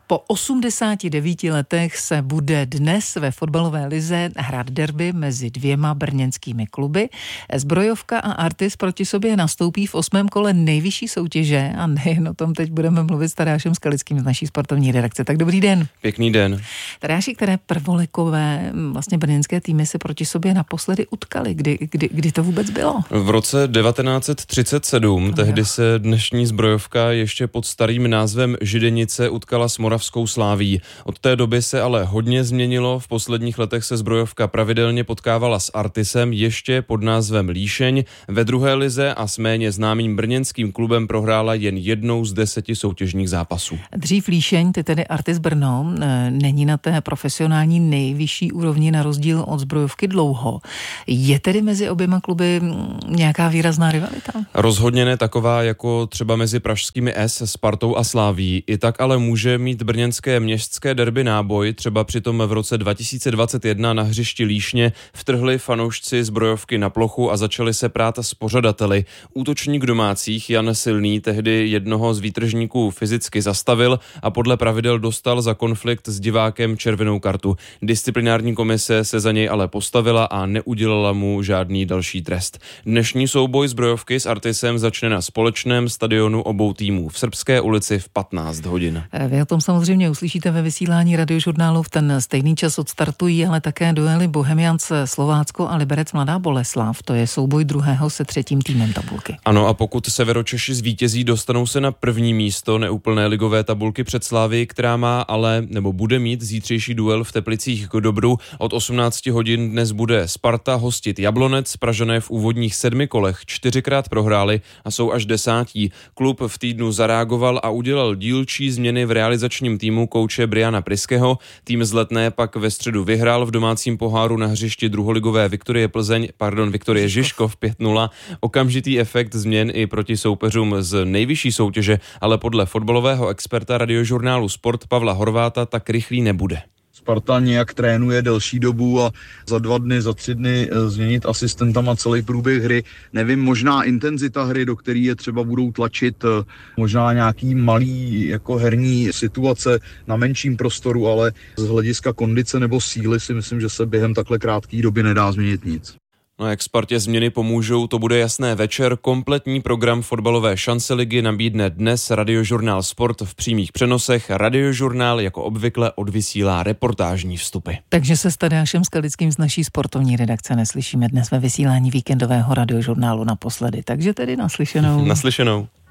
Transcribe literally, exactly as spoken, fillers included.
Po osmdesáti devíti letech se bude dnes ve fotbalové lize hrát derby mezi dvěma brněnskými kluby. Zbrojovka a Artis proti sobě nastoupí v osmém kole nejvyšší soutěže a nejen o tom teď budeme mluvit s Tadeášem Skalickým z naší sportovní redakce. Tak dobrý den. Pěkný den. Tadeáši, které prvolikové vlastně brněnské týmy se proti sobě naposledy utkali? Kdy, kdy, kdy to vůbec bylo? V roce devatenáct set třicet sedm, no, tehdy jo. se dnešní Zbrojovka ještě pod starým názvem Židenice utkala s Moravskou Sláví. Od té doby se ale hodně změnilo. V posledních letech se Zbrojovka pravidelně potkávala s Artisem ještě pod názvem Líšeň. Ve druhé lize a s méně známým brněnským klubem prohrála jen jednou z deseti soutěžních zápasů. Dřív Líšeň, ty tedy Artis Brno, není na té profesionální nejvyšší úrovni na rozdíl od Zbrojovky dlouho. Je tedy mezi oběma kluby nějaká výrazná rivalita? Rozhodně ne taková jako třeba mezi pražskými S, Spartou a Sláví. I tak ale může mít brněnské městské derby náboj. Třeba přitom v roce dva tisíce dvacet jedna na hřišti Líšně vtrhli fanoušci Zbrojovky na plochu a začali se prát s pořadateli. Útočník domácích Jan Silný tehdy jednoho z výtržníků fyzicky zastavil a podle pravidel dostal za konflikt s divákem červenou kartu. Disciplinární komise se za něj ale postavila a neudělala mu žádný další trest. Dnešní souboj Zbrojovky s Artisem začne na společném stadionu obou týmů v Srbské ulici v patnáct hodin. Vy o tom samozřejmě uslyšíte ve vysílání Radiožurnálu. V ten stejný čas odstartují ale také duely Bohemians Slovácko a Liberec Mladá Boleslav. To je souboj druhého se třetím týmem tabulky. Ano, a pokud Severočeši zvítězí, dostanou se na první místo neúplné ligové tabulky před Sláví, která má ale nebo bude mít zítřejší duel v Teplicích k Dobru. Od osmnácti hodin dnes bude Sparta hostit Jablonec. Pražané v úvodních sedmi kolech čtyřikrát prohráli a jsou až desátí. Klub v týdnu zareagoval a udělal dílčí změny v realizačním týmu kouče Briana Priského. Tým z Letné pak ve středu vyhrál v domácím poháru na hřišti druholigové Viktorie Plzeň, pardon, Viktorie Žižkov pět nula. Okamžitý efekt změn i proti soupeřům z nejvyšší soutěže, ale podle fotbalového experta Radiožurnálu Sport Pavla Horváta tak rychlý nebude. Sparta nějak trénuje delší dobu a za dva dny, za tři dny změnit asistentama celý průběh hry. Nevím, možná intenzita hry, do které je třeba budou tlačit, možná nějaký malý jako herní situace na menším prostoru, ale z hlediska kondice nebo síly si myslím, že se během takhle krátké doby nedá změnit nic. No, jak Spartě změny pomůžou, to bude jasné večer. Kompletní program fotbalové šance ligy nabídne dnes Radiožurnál Sport v přímých přenosech. Radiožurnál jako obvykle odvysílá reportážní vstupy. Takže se s Tadeášem Skalickým z naší sportovní redakce neslyšíme dnes ve vysílání víkendového Radiožurnálu naposledy. Takže tedy naslyšenou. Naslyšenou.